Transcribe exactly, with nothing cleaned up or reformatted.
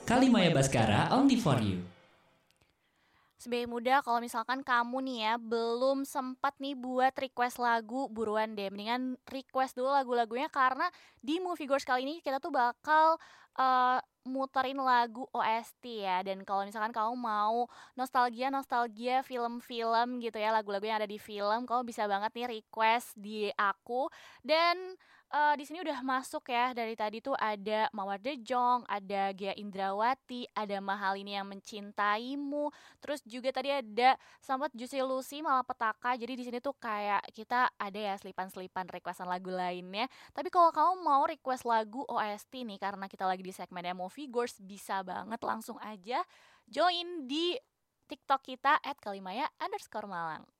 Kalimaya Baskara only for you. Sebagai muda, kalau misalkan kamu nih ya belum sempat nih buat request lagu, buruan deh, mendingan request dulu lagu-lagunya. Karena di Movie Goers kali ini kita tuh bakal uh, muterin lagu O S T ya. Dan kalau misalkan kamu mau nostalgia-nostalgia film-film gitu ya, lagu-lagu yang ada di film, kamu bisa banget nih request di aku. Dan uh, di sini udah masuk ya, dari tadi tuh ada Mawar De Jong, ada Gia Indrawati, ada Mahalini Yang Mencintaimu. Terus juga tadi ada sempat Juicy Lucy, Malapetaka. Jadi di sini tuh kayak kita ada ya selipan-selipan requestan lagu lainnya. Tapi kalau kamu mau request lagu O S T nih, karena kita lagi di segmennya Movie Goers, bisa banget langsung aja join di TikTok kita at kalimaya underscore malang.